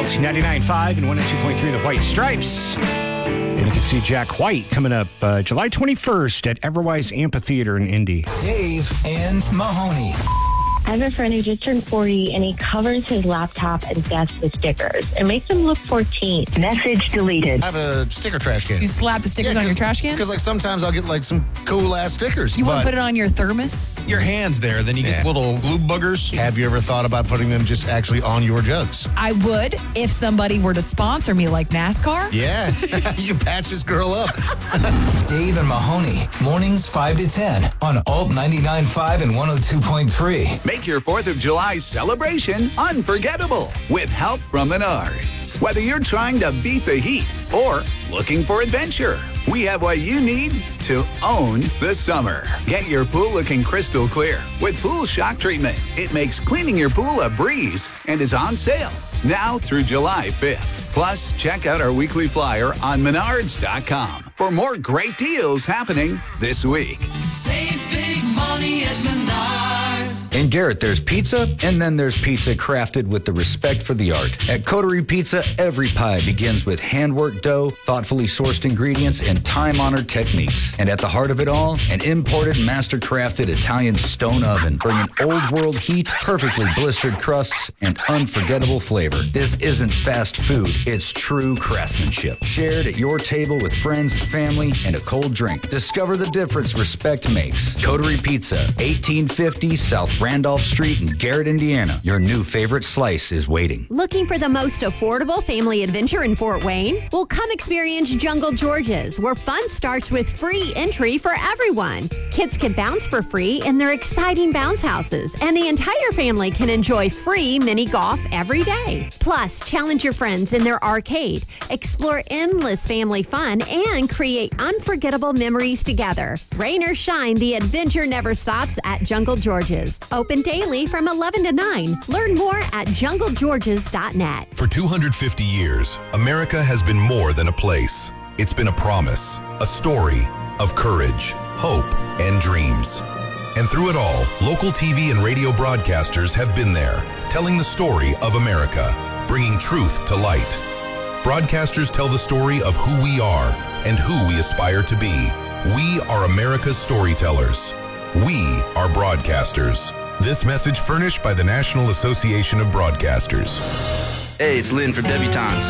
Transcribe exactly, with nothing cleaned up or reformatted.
ninety-nine point five and one oh two point three The White Stripes. And you can see Jack White coming up uh, July twenty-first at Everwise Amphitheater in Indy. Dave and Mahoney. I have a friend who just turned forty, and he covers his laptop and desk with stickers. It makes him look fourteen. Message deleted. I have a sticker trash can. You slap the stickers Yeah, on your trash can? Because like sometimes I'll get like some cool ass stickers. You want but to put it on your thermos? Your hand's there, then you Yeah. get little glue boogers. Have you ever thought about putting them just actually on your jugs? I would if somebody were to sponsor me like NASCAR. Yeah, you patch this girl up. Dave and Mahoney. Mornings five to ten on Alt ninety-nine point five and one oh two point three. Make your fourth of July celebration unforgettable with help from Menards. Whether you're trying to beat the heat or looking for adventure, we have what you need to own the summer. Get your pool looking crystal clear with Pool Shock Treatment. It makes cleaning your pool a breeze and is on sale now through July fifth. Plus, check out our weekly flyer on menards dot com for more great deals happening this week. Save big money at Menards. In Garrett, there's pizza, and then there's pizza crafted with the respect for the art. At Coterie Pizza, every pie begins with handwork dough, thoughtfully sourced ingredients, and time-honored techniques. And at the heart of it all, an imported, master-crafted Italian stone oven, bringing old-world heat, perfectly blistered crusts, and unforgettable flavor. This isn't fast food. It's true craftsmanship. Shared at your table with friends and family and a cold drink. Discover the difference respect makes. Coterie Pizza, eighteen fifty South Randolph Street in Garrett, Indiana. Your new favorite slice is waiting. Looking for the most affordable family adventure in Fort Wayne? Well, come experience Jungle George's, where fun starts with free entry for everyone. Kids can bounce for free in their exciting bounce houses, and the entire family can enjoy free mini golf every day. Plus, challenge your friends in their arcade, explore endless family fun, and create unforgettable memories together. Rain or shine, the adventure never stops at Jungle George's. Open daily from eleven to nine. Learn more at jungle georges dot net. For two hundred fifty years, America has been more than a place. It's been a promise, a story of courage, hope, and dreams. And through it all, local T V and radio broadcasters have been there, telling the story of America, bringing truth to light. Broadcasters tell the story of who we are and who we aspire to be. We are America's storytellers. We are broadcasters. This message furnished by the National Association of Broadcasters. Hey, it's Lynn from Debutantes.